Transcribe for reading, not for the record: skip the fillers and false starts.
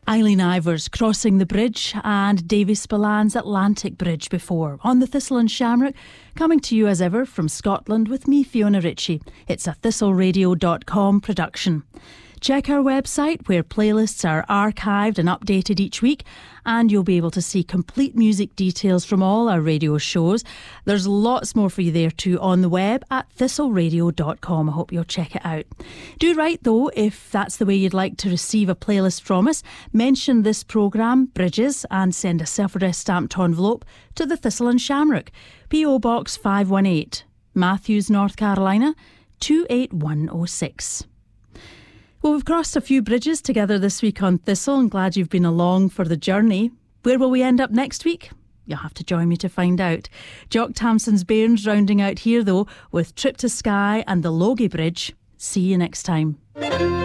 Eileen Ivers crossing the bridge and Davy Spillan's Atlantic Bridge before. On the Thistle and Shamrock, coming to you as ever from Scotland with me, Fiona Ritchie. It's a thistleradio.com production. Check our website where playlists are archived and updated each week, and you'll be able to see complete music details from all our radio shows. There's lots more for you there too on the web at thistleradio.com. I hope you'll check it out. Do write though if that's the way you'd like to receive a playlist from us. Mention this programme, Bridges, and send a self-addressed stamped envelope to the Thistle and Shamrock, P.O. Box 518, Matthews, North Carolina 28106. Well, we've crossed a few bridges together this week on Thistle. I'm glad you've been along for the journey. Where will we end up next week? You'll have to join me to find out. Jock Tamson's Bairns rounding out here, though, with Trip to Skye and the Logie Bridge. See you next time.